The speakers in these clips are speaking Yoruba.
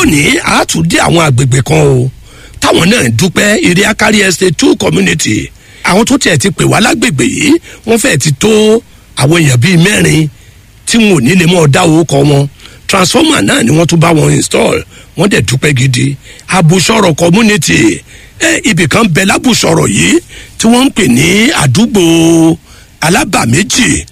lónìí a tún dé àwọn àgbègbè kan o táwọn náà dúpẹ́ Iriakari Estate 2 community. Àwọn tó tiẹ̀ ti pè wá lágbègbè yìí wọ́n fẹ́ẹ̀ ti tó àwọn èèyàn bíi 4 tí wọn ò ní lè mọ́ dá owó kọ wọn. Transformer náà ni wọ́n tún bá wọn install, wọ́n dẹ̀ dúpẹ́ gidi. Abùsọ̀rọ̀ community ibì kan bẹ lábùsọ̀rọ̀ yìí tí wọ́n ń pè ní àdúgbò Alábàméjì.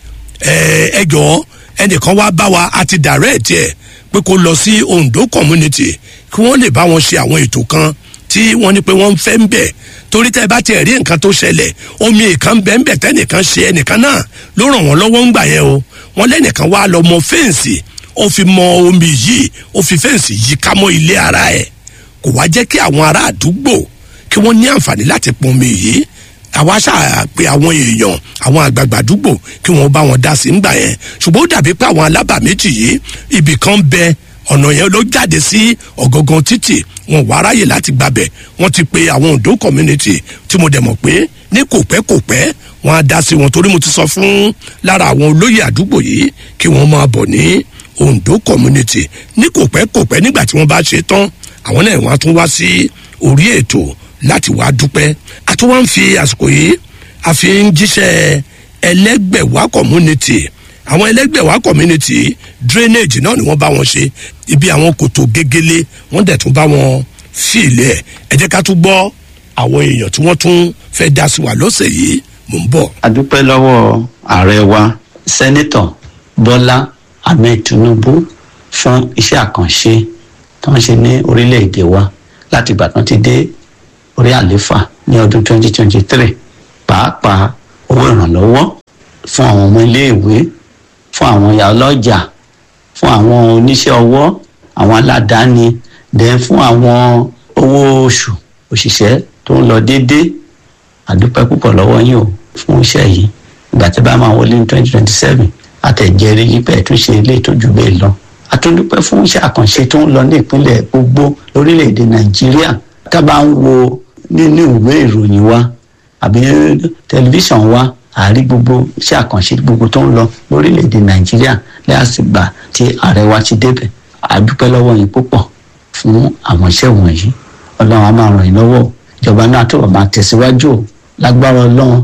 Ẹjọ́ ẹnìkan wá bá wa àti direct ẹ̀ pé kó lọ sí Ondo community kí wọ́n lè bá wọn ṣe àwọn ètò kan tí wọ́n ní pé wọ́n ń fẹ́ ń bẹ̀. Torí tẹ́ bá tiẹ̀ rí nǹkan tó ṣẹlẹ̀, omi ìkan bẹ́ẹ̀ tẹ́nìkan ṣe ẹnìkan náà ló ràn wọ́n lọ́wọ́ ń gbà yẹn o. Wọ́n lẹ́nìkan wá lọ mọ fẹ́ǹsì, ó fi mọ omi yìí, ó fi fẹ́ǹsì yìí ká mọ́ ilé ara ẹ̀. Kò wá jẹ́ kí àwọn ará àdúgbò kí wọ́n ní àǹfààní láti pọn omi yìí. Àwa ṣáà pé àwọn èèyàn, àwọn àgbààgbà àdúgbò kí wọ́n bá wọn dá sí ńgbà yẹn. Ṣùgbọ́n ó dàbí pé àwọn Alábàméjì yìí ibì kan bẹ ọ̀nà yẹn ló jáde sí ọ̀gọ̀ngàn títì, wọn wá ráyè láti gbàbẹ̀. Wọ́n ti pe àwọn Ondo community tí mo dẹ̀ mọ̀ pé ní kò pẹ́ wọ́n á dá sí wọn, torí mo ti sọ fún lára àwọn olóyè àdúgbò yìí kí wọ́n máa bọ̀ ní Ondo community ní kò pẹ́ nígbà tí wọ́n bá ṣe tán. Àwọn náà wọ́n á tún wá sí orí ètò láti wá dúpẹ́. A tún wá ń fi àsìkò yìí a fi ń jíṣẹ́ Ẹlẹ́gbẹ̀wá community. Àwọn Ẹlẹ́gbẹ̀wá community drainage náà ni wọ́n bá wọn ṣe ibi àwọn kòtò gegele, wọ́n dẹ̀ tún bá wọn fìlẹ̀. Ẹ jẹ́ ká tún gbọ́ àwọn èèyàn tí wọ́n tún fẹ́ dá sí wa lọ́sẹ̀ yìí. Mò ń bọ̀. A dúpẹ́ lọ́wọ́ ààrẹ wa sẹ́nítọ̀ Bọ́lá Ahmed Tinubu fún iṣẹ́ àkànṣe tó ń ṣe ní orílẹ̀-èdè wa láti ìgbà tán ti dé orí àléfà ní ọdún 2023. Pàápàá owó ìrànlọ́wọ́ fún àwọn ọmọ iléèwé, fún àwọn ìyá ọlọ́jà, fún àwọn oníṣẹ́ ọwọ́, àwọn aládàáni, dẹ̀ fún àwọn owó oṣù òṣìṣẹ́ tó ń lọ déédéé. A dúpẹ́ púpọ̀ lọ́wọ́ yín o fún iṣẹ́ yìí. Ìgbà tí bá máa wọlé ní 2027 àtẹ̀jẹ́rí yípa ẹ̀túnṣe ilé ìtọ́jú bẹ́ẹ̀ lọ. A tún dúpẹ́ fún iṣẹ́ àkànṣe tó ń lọ ní ìpínlẹ̀ gbogbo lórílẹ̀‐èdè Nàìjíríà. Tá a bá ń wo nínú ìwé ìròyìn wa àbí tẹlifíṣàn wa, àárí gbogbo iṣẹ́ àkànṣe gbogbo tó ń lọ lórílẹ̀‐èdè Nàìjíríà lẹ́yàsìgbà tí ààrẹ wa ti débẹ̀. A dúpẹ́ lọ́wọ́ yín púpọ̀ fún àwọn iṣẹ́ wọ̀nyí. Ọlọ́run á máa ràn yín lọ́wọ́. Ìjọba náà tó máa tẹ̀síwájú o. Lágbára Ọlọ́run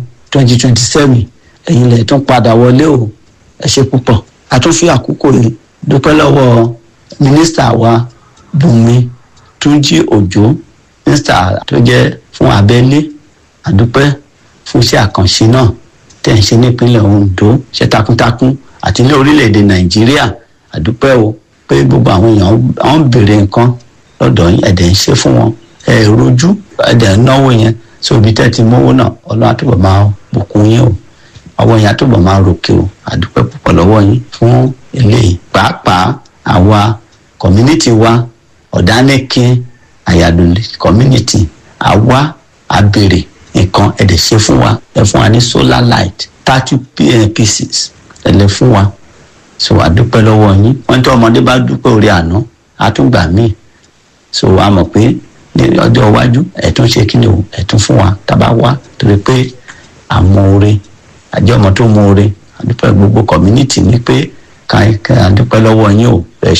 2027 ẹ̀yin lè tún padà wọlé o. Ẹ ṣé púpọ̀. A tún fi àkókò yìí dúpẹ́ lọ́wọ́ mínísítà wa Bùnmi Túnjí Òjó, mínísítà tó jẹ́ fún abẹ́lé. A dúpẹ́ fún iṣẹ́ àkànṣe náà tẹ̀ ń ṣe nípínlẹ̀ Ondo, ṣe takuntakun àti ní orílẹ̀-èdè Nàìjíríà. A dúpẹ́ o pé gbogbo àwọn èèyàn wọ́n ń béèrè nǹkan lọ́dọ̀ yín, ẹ̀dẹ̀ ń ṣe fún wọn. Ẹ rojú ẹ̀dẹ̀ ń náwó yẹn sóbi tẹ́ ti mówó náà. Ọlọ́run àtúbọ̀ máa bùkún yín o, àwọn èèyàn àtúbọ̀ máa ròkè o. A dúpẹ́ púpọ̀ lọ́wọ́ yín fún eléyìí. Pàápàá àwa community wa Ọ̀dánẹ́kin Àyàdùn community, àwa abèrè nǹkan ẹ̀dẹ̀ ṣe fún wa. Ẹ fún wa ní solar light 30 pieces ẹ̀lẹ́ fún wa. So a dúpẹ́ lọ́wọ́ yín. Wọ́n tí ọmọdé bá dúpẹ́ orí àná àtúngbà míì. So a mọ̀ pé ní ọjọ́ iwájú ẹ̀tún ṣe kí ni o, ẹ̀tún fún wa tábà wá, torí pé àmọ́ oore àjẹ́ ọmọ tó mọ oore. A dúpẹ́ gbogbo community ní pé ká a dúpẹ́ lọ́wọ́ yín o.